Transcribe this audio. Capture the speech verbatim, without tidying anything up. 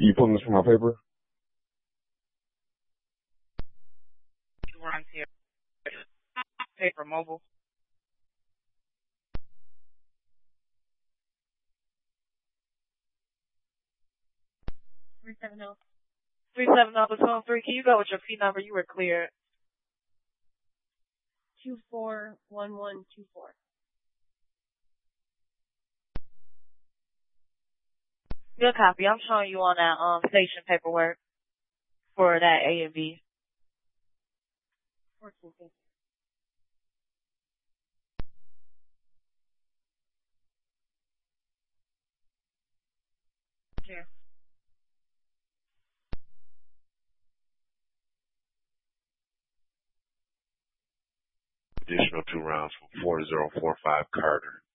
you pulling this from my paper? Runs here. Paper mobile. Three seven zero. Three seven zero platoon three. Can you go with your P number? You were cleared. Two four one one two four. Good copy. I'm showing you on that um station paperwork for that A and B. Fourteen. Thank you. Here. Additional two rounds from four zero four five Carter.